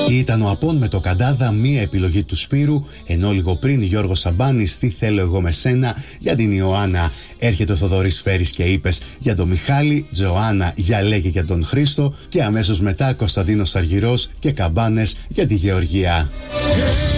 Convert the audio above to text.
Ήταν ο Απών με το Καντάδα, μία επιλογή του Σπύρου, ενώ λίγο πριν Γιώργος Σαμπάνης, Τι θέλω εγώ με σένα, για την Ιωάννα. Έρχεται ο Θοδωρής Φέρης και είπες για τον Μιχάλη, Τζοάννα για λέγε για τον Χρήστο και αμέσως μετά Κωνσταντίνος Αργυρός και Καμπάνες για τη Γεωργία.